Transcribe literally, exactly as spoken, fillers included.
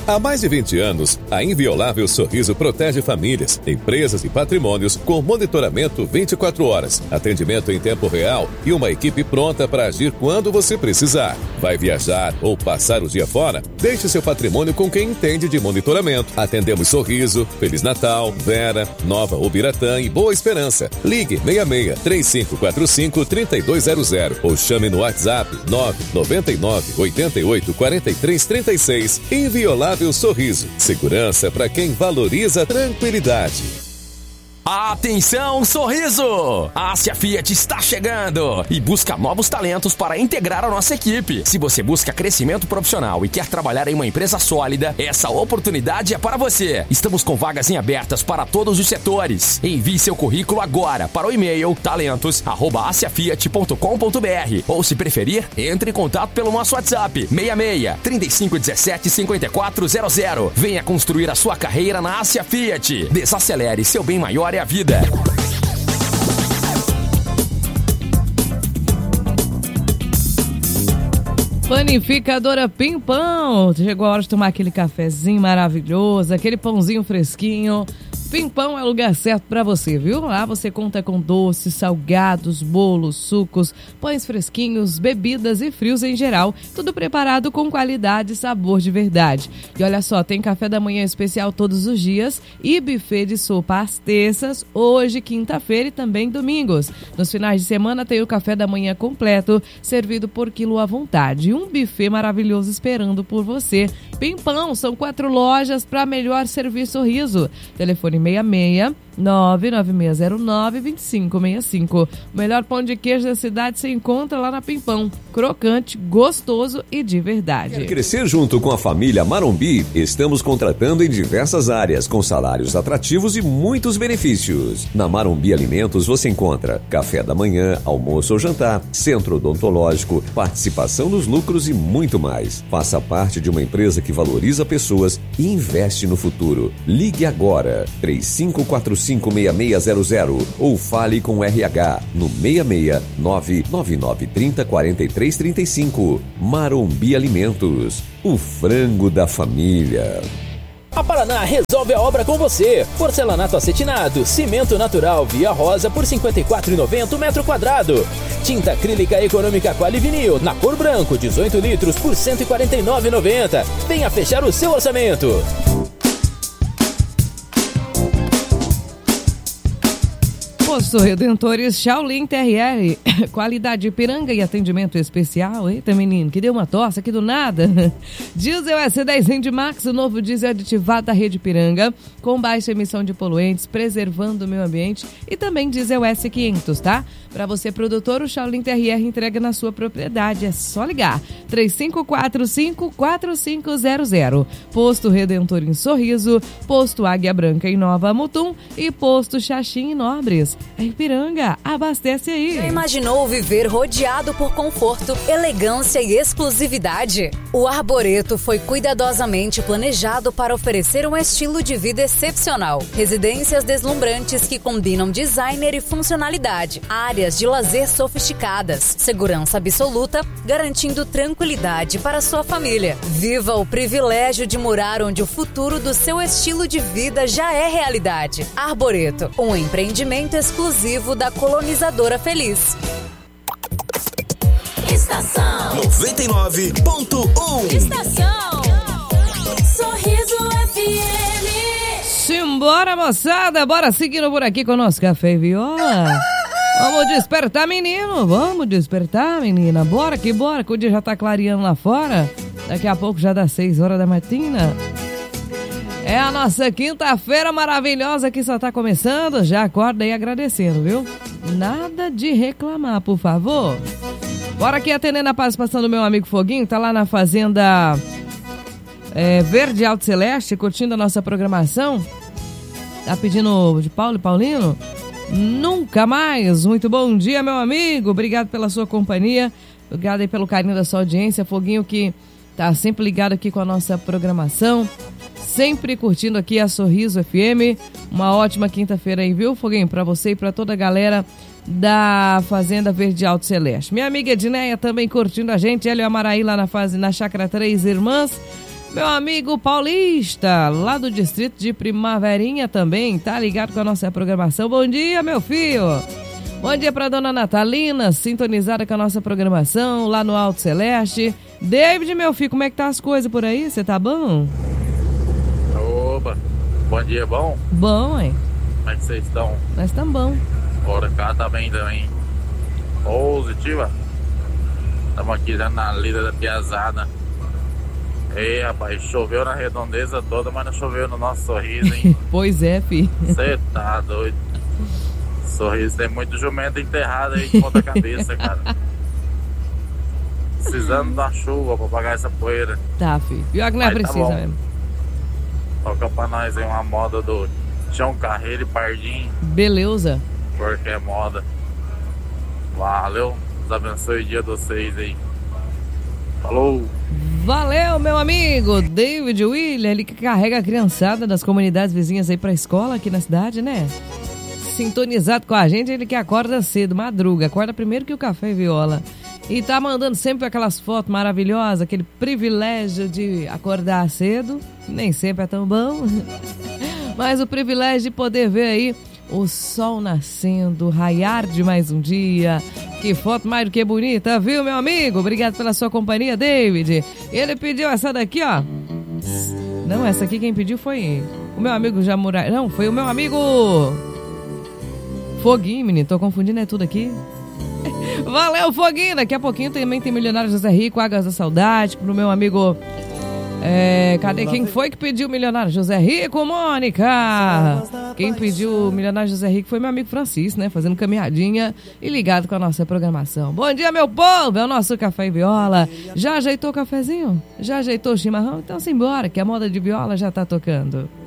Há mais de vinte anos, a Inviolável Sorriso protege famílias, empresas e patrimônios com monitoramento vinte e quatro horas, atendimento em tempo real e uma equipe pronta para agir quando você precisar. Vai viajar ou passar o dia fora? Deixe seu patrimônio com quem entende de monitoramento. Atendemos Sorriso, Feliz Natal, Vera, Nova Ubiratã e Boa Esperança. Ligue seis seis, três cinco quatro cinco, três dois zero zero ou chame no WhatsApp nove nove nove, oito oito, quatro três três seis. Inviolável Sorriso. Segurança para quem valoriza a tranquilidade. Atenção, Sorriso! A Ásia Fiat está chegando e busca novos talentos para integrar a nossa equipe. Se você busca crescimento profissional e quer trabalhar em uma empresa sólida, essa oportunidade é para você. Estamos com vagas em abertas para todos os setores. Envie seu currículo agora para o e-mail talentos arroba asia fiat ponto com ponto b r ou, se preferir, entre em contato pelo nosso WhatsApp seis seis, três cinco um sete, cinco quatro zero zero. Venha construir a sua carreira na Ásia Fiat. Desacelere, seu bem maior é a vida. Panificadora Pimpão. Chegou a hora de tomar aquele cafezinho maravilhoso, aquele pãozinho fresquinho. Pimpão é o lugar certo para você, viu? Lá você conta com doces, salgados, bolos, sucos, pães fresquinhos, bebidas e frios em geral. Tudo preparado com qualidade e sabor de verdade. E olha só, tem café da manhã especial todos os dias e buffet de sopa às terças, hoje, quinta-feira e também domingos. Nos finais de semana tem o café da manhã completo, servido por quilo à vontade. E um buffet maravilhoso esperando por você. Pimpão, são quatro lojas para melhor servir sorriso. Telefone seis seis, nove nove seis zero nove, dois cinco seis cinco. O melhor pão de queijo da cidade se encontra lá na Pimpão. Crocante, gostoso e de verdade. Quer crescer junto com a família Marombi? Estamos contratando em diversas áreas, com salários atrativos e muitos benefícios. Na Marombi Alimentos você encontra café da manhã, almoço ou jantar, centro odontológico, participação nos lucros e muito mais. Faça parte de uma empresa que valoriza pessoas e investe no futuro. Ligue agora, três cinco quatro cinco, seis seis zero zero ou fale com o R H no seis seis, nove nove nove, três zero, quatro três três cinco. Marombi Alimentos, o frango da família. A Paraná resolve a obra com você. Porcelanato acetinado, cimento natural Via Rosa por cinquenta e quatro reais e noventa centavos o metro quadrado. Tinta acrílica econômica Quali Vinil na cor branco, dezoito litros por cento e quarenta e nove reais e noventa centavos. Venha fechar o seu orçamento. Posto Redentores Shaolin T R R, qualidade Ipiranga e atendimento especial. Eita, menino, que deu uma tosse aqui do nada. Diesel S dez Rendimax, o novo diesel aditivado da rede Ipiranga, com baixa emissão de poluentes, preservando o meio ambiente, e também diesel S quinhentos, tá? Para você, produtor, o Shaolin T R R entrega na sua propriedade. É só ligar. três cinco quatro cinco, quatro cinco zero zero. Posto Redentor em Sorriso, Posto Águia Branca em Nova Mutum e Posto Xaxim em Nobres. É Ipiranga, abastece aí. Já imaginou viver rodeado por conforto, elegância e exclusividade? O Arboreto foi cuidadosamente planejado para oferecer um estilo de vida excepcional. Residências deslumbrantes que combinam designer e funcionalidade. Áreas de lazer sofisticadas. Segurança absoluta, garantindo tranquilidade para sua família. Viva o privilégio de morar onde o futuro do seu estilo de vida já é realidade. Arboreto, um empreendimento exclusivo da Colonizadora Feliz. Estação noventa e nove ponto um. Estação Sorriso F M. Simbora, moçada, bora seguindo por aqui com o nosso Café e Viola. Vamos despertar, menino, vamos despertar, menina. Bora que bora, que o dia já tá clareando lá fora. Daqui a pouco já dá seis horas da matina. É a nossa quinta-feira maravilhosa que só tá começando. Já acorda aí agradecendo, viu? Nada de reclamar, por favor. Bora aqui atendendo a participação do meu amigo Foguinho. Tá lá na fazenda é, Verde Alto Celeste, curtindo a nossa programação. Tá pedindo de Paulo e Paulino? Nunca mais. Muito bom dia, meu amigo. Obrigado pela sua companhia. Obrigado aí pelo carinho da sua audiência. Foguinho que tá sempre ligado aqui com a nossa programação. Sempre curtindo aqui a Sorriso F M. Uma ótima quinta-feira aí, viu, Foguinho? Pra você e pra toda a galera da Fazenda Verde Alto Celeste. Minha amiga Edneia também curtindo a gente. Ela e a Maraí lá na, fase, na Chácara Três Irmãs. Meu amigo paulista, lá do distrito de Primaverinha também, tá ligado com a nossa programação. Bom dia, meu filho. Bom dia pra dona Natalina, sintonizada com a nossa programação, lá no Alto Celeste. David, meu filho, como é que tá as coisas por aí? Você tá bom? Opa, bom dia, bom? Bom, hein? Como é que vocês estão? Nós estamos bom. Bora cá tá bem também. Positiva. Estamos aqui já na lida da piazada. Ei, rapaz, choveu na redondeza toda, mas não choveu no nosso Sorriso, hein? Pois é, filho. Você tá doido. Sorriso tem muito jumento enterrado aí de ponta cabeça, cara. Precisando da chuva pra pagar essa poeira. Tá, filho. Pior que não é precisa tá mesmo. Toca pra nós aí uma moda do Tião Carreiro e Pardinho. Beleza. Porque é moda. Valeu. Deus abençoe o dia de vocês aí. Falou. Valeu, meu amigo David William, ele que carrega a criançada das comunidades vizinhas aí pra escola aqui na cidade, né? Sintonizado com a gente, ele que acorda cedo, madruga, acorda primeiro que o Café e Viola. E tá mandando sempre aquelas fotos maravilhosas, aquele privilégio de acordar cedo, nem sempre é tão bom, mas o privilégio de poder ver aí o sol nascendo, raiar de mais um dia. Que foto mais do que bonita, viu, meu amigo? Obrigado pela sua companhia, David. Ele pediu essa daqui, ó. Não, essa aqui quem pediu foi o meu amigo Jamurai. Não, foi o meu amigo Foguinho, menino. Tô confundindo é tudo aqui. Valeu, Foguinho. Daqui a pouquinho também tem Milionário José Rico, Águas da Saudade, pro meu amigo... É, cadê quem foi que pediu o Milionário José Rico, Mônica? Quem pediu o Milionário José Rico foi meu amigo Francisco, né? Fazendo caminhadinha e ligado com a nossa programação. Bom dia, meu povo! É o nosso Café e Viola. Já ajeitou o cafezinho? Já ajeitou o chimarrão? Então simbora, que a moda de viola já tá tocando.